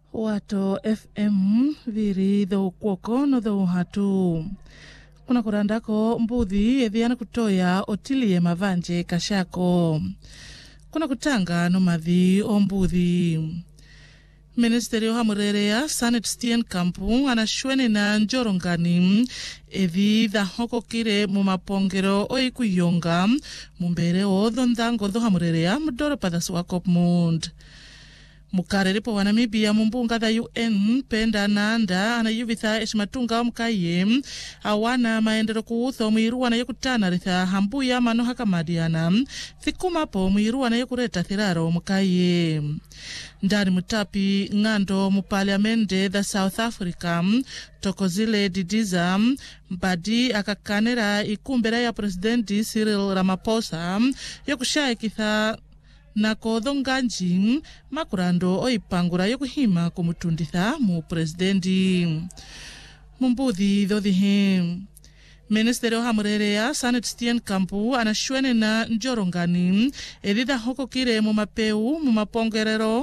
Wato FM viri dho kuoko no dho hatu. Kuna kurandako mbudhi edhiana kutoya otilie mavanje kashako. Kuna kutanga no madhi o mbudhi. Ministerio hamurerea Sanet Stien Kampu anashwene na njorongani edhi dha hoko kire mumapongero oikuyonga mumbere o dhondango dho hamurerea mudoro padhasu wa Kopmund. Mukareripo wa Namibia mumbunga dha UN penda nanda anayuvitha eshimatunga mkaye awana maendero kuutho mwiruwa na yekutana ritha hambuya mano hakamadiana thikumapo mwiruwa na yekureta thiraro mkaye. Ndari mutapi ngando mupaliamende dha South Africa Tokozile Didiza mbadi akakanera ikumbera ya presidenti Cyril Ramaphosa yokushaikitha na kodhonganji makurando oipangura yokuhima kumutunditha mu presidenti. Mumbudhi dhodhihe Ministerio hamurerea Sanet Stien Kampu anashwene na njorongani edhidha hoko kire mumapeu mumapongero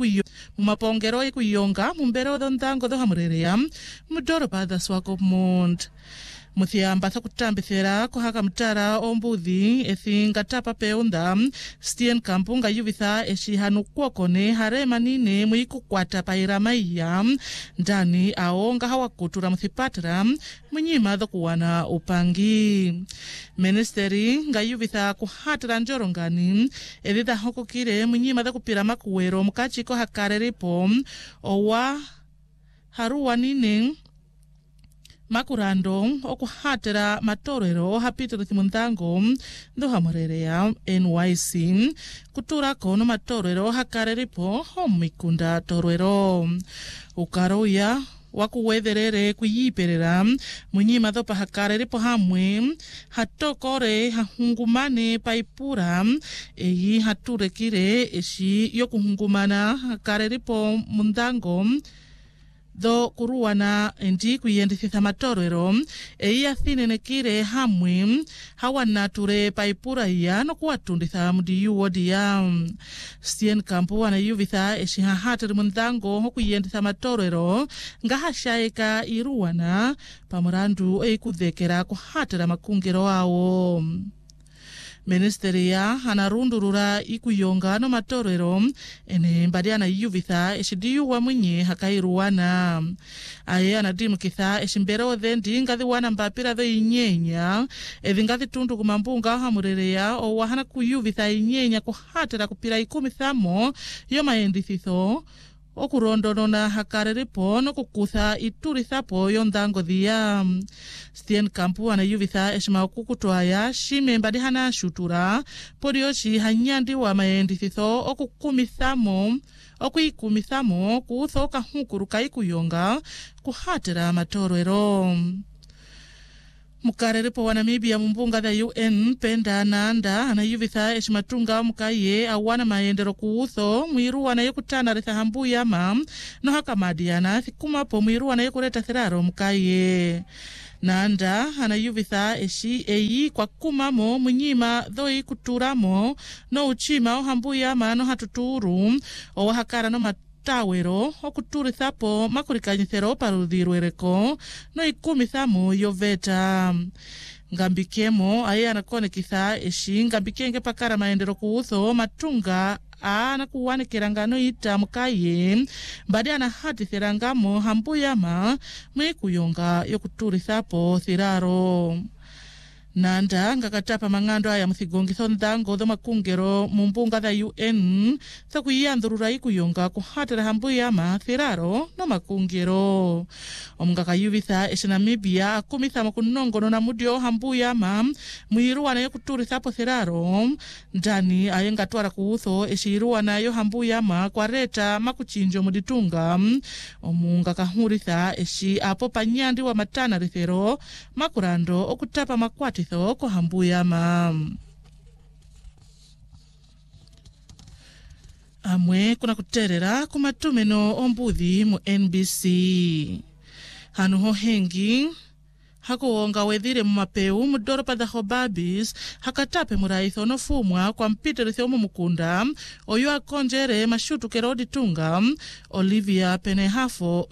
oikuyonga mumbere odhondango dho hamurerea mudoro padhasu wa Kopmund. Muthiamba kutambithera kuhaka mtara ombudhi ethinga tapa peunda Stien Kampu ngayuvitha eshihanu kuokone harema nine mwikukwata pairamaiya ndani aonga hawakutura muthipatra munyima dhokuwana upangi. Ministeri ngayuvitha kuhatira njorongani edhidha hoko kire munyima dhokupira makuwero mukachiko hakareripo owa haruwa nine makurando okuhatira matorero hapitiro thimundango ndo hamurerea NYC kutura kono matorero hakareripo homikunda torero ukaroya wakuwetherere kuyiperera munyima dhopa hakareripo hamwe hatokore hahungumane paipura eyi haturekire eshi yokuhungumana hakareripo mundango do kuruwana endi kuyendithitha matorero eya thinenekire hamwe hawanature paipura iya no kuwatunditha mudiyu wodiya. Stien Kampu anayuvitha eshihahatiri mundango hokuyenditha matorero ngahashaika iruwana pamurandu eikudhekera kuhatira makungero awo. Ministeria anarundurura ikuyonga no matorero ene mbadi anayuvitha eshidiyu mwenye hakairuwana. Aye anadimukitha eshimbero dhendi ngathiwana mbapira dho inyenya edhingathi tundu kumambunga hamurerea owahana kuyuvitha inyenya kuhatira kupira 10 yo maendithitho okurondonona hakareripo no kukutha iturithapo yondango dhiya. Stien Kampu anayuvitha eshima okukutwaya shime mbadi hana shutura podioshi hanyandi wa maendithitho okuikumithamo kuutho kahukuru kaikuyonga kuhatira matorero. Mukareripo wa Namibia mumbunga dha UN penda nanda anayuvitha eshimatunga mkaye awana maendero kuutho mwiruwa na yekutana ritha hambuya no hakamadiana thikumapo mwiruwa na yekureta thiraro mkaye. Nanda anayuvitha eshi eyi kwa kumamo munyima dhoi kuturamo no uchima o hambuya no hatuturu o hakara no tawero okuturithapo makurikanyithero parudhirwereko no ikumithamo yoveta. Ngambikemo aye anakonekitha eshi ngambikenge pakara maendero kuutho matunga anakuwanekera ngano ita mkaye mbadi anahatithirangamo hambuyama mwikuyonga yokuturithapo thiraro. Nanda ngakatapa mangando aya muthigongitho ndango dho makungero mumbunga dha UN thakuyandurura ikuyonga kuhatira hambuyama thiraro no makungero. Omungakayuvitha eshinamibia akumithamo kunongono na mudio hambuyama mwiruwana yokuturithapo thiraro ndani aye ngatwara kuutho eshiruwana yo hambuyama kwareta makuchinjo muditunga. Omungakahuritha eshi apo panyandi wa matana rithero makurando okutapa makwati ko hambuyama. Amwe kuna kuterera kumatumeno ombudhi mu NBC. Hanu hohengi hakuonga wedhire mumapeu mudoropa da Hobabis hakatape muraitho no fumwa kwa mpiterithio mumukunda oyo akonjere mashutu kerodi tunga Olivia Penehafo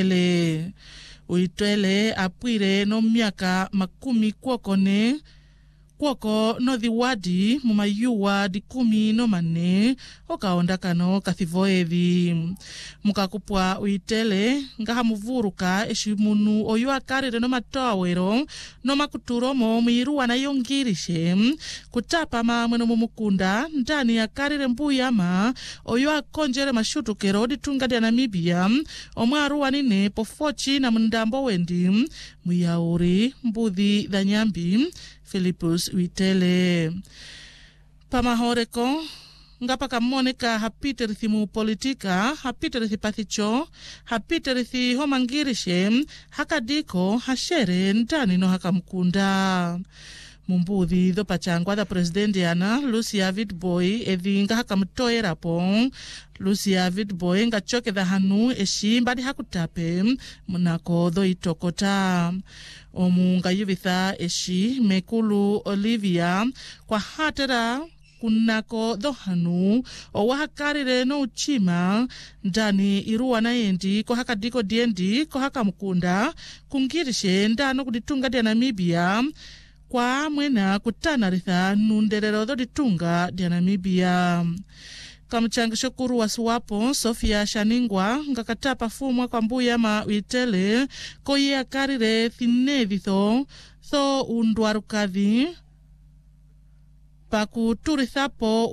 uitele apwire no miaka makumi kwoko no dhiwadi mumayuwa di 14 okaonda kano kathivoevi mukakupwa uitele ngaha muvuruka eshimunu oyo akarire no matawero no makuturomo mwiruwa na yongirishe kutapa mamweno mumukunda ndani akarire mbuyama oyo akonjere mashutu kerodi tunga dia Namibia omwaruwa nine pofochi na mndambo wendi muyauri mbudhi da Nyambi Philippus uitele pamahoreko ngapa kamoneka hapiterthi mu politika hapiterthi pathicho hapiterthi homangirishe hakadiko hashere ndani no hakamkunda mumbudhi do pachangwa da presidente ana Lucia Witbooi edhinga hakamtoerapo Lucia Witbooi ngachoke da hanu eshimba hakutape munako do itokota omunga yuvitha eshi mekulu Olivia kwa hatera kunako dohanu owahakarire no uchima ndani iruwa na yendi ko hakadiko diendi ko hakamkunda kungirishe ndano kuditunga dia Namibia kwa mwena kutanarisa nunderero do ditunga dia Namibia kamchangisho kuru wasuwapo Sofia Shaningwa ngakatapa fumwa kwa mbuya ma uitele ko ye akarire thineditho so undwarukadhi pakuturithapo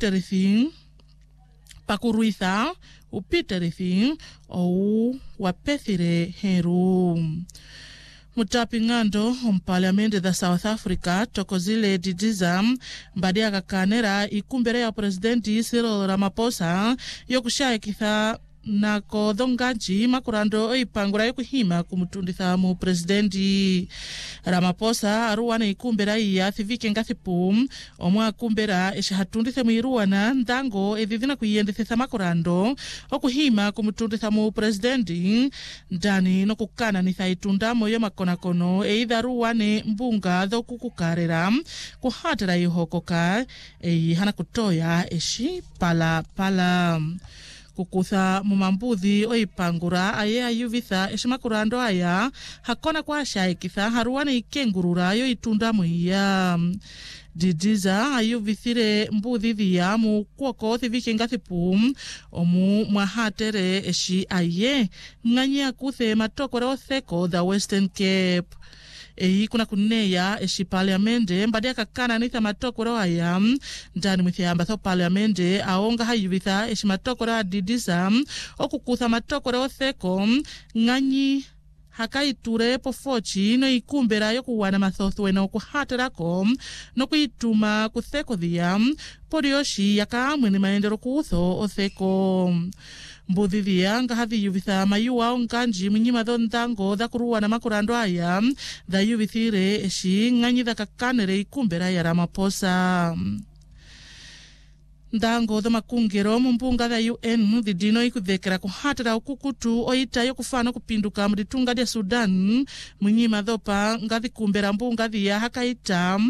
pakuruitha upiterethi ou wapethire heru mutapi ngando parliament da South Africa Thokozile Didiza mbadi akakanera ikumbere ya presidenti Cyril Ramaphosa yokushayikitha nako dhongaji makurando oipangura yokuhima kumutunditha mu presidenti Ramaphosa aruwana ikumbera iya thivike ngathipu omwa akumbera eshahatundithe mwiruwana ndango edhidhina kuyendithetha makurando okuhima kumutunditha mu presidenti ndani no kukana nitha itundamo yo makonakono eidharuwane mbunga dhokukukarera kuhatera ihokoka hana kutoya eshi pala kukutha mumambudhi oipangura aye ayuvitha eshimakurando aya hakona kwa shaikitha haruwane ikengurura yo itunda muiya Didiza ayuvithire mbudhi dhia mu kwoko thivike ngathipu omu mwahatere eshi aye nganya kuthe matokore otheko the Western Cape kuna kuneya eshi parliamente mbadi akakana nitha matokoro aya ndani mwithiamba tho parliamente aonga hayuvitha eshi matokoro adidiza okukutha matokoro otheko nganyi hakaiture pofochi no ikumbera yokuwana mathothwe no kuhaterako no kuituma kutheko dhia porioshi yakamwe ni maendero kutho otheko mbudhithia ngahathi yuvitha mayuwa onganji mwinyima dhondango dha kuruwa na makurando aya dha yuvithire eshi nganyi dha kakanere ikumbera ya Ramaphosa ndango dha makungiro mumbunga dha UN dhidino ikudhekera kuhatera ukukutu oita yokufana kupinduka mditunga dia Sudan mwinyima dhopa ngathi kumbera mbunga dhia hakaita